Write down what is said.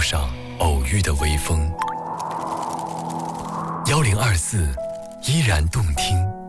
上偶遇的微风，1024依然动听。